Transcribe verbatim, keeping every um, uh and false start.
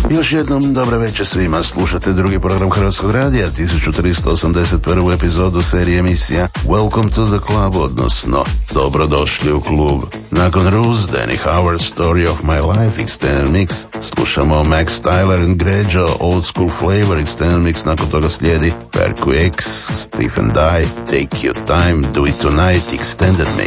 Još jednom dobre večer svima, slušate drugi program Hrvatskog radija, tisuću tristo osamdeset prvu epizodu serije emisija Welcome to the Club, odnosno Dobrodošli u klub. Nakon Ruse, Danny Howard, Story of My Life, Extended Mix, slušamo Max Tyler and Greggio, Old School Flavor, Extended Mix, nakon toga slijedi Perku X, Stephen Dye, Take Your Time, Do It Tonight, Extended Mix.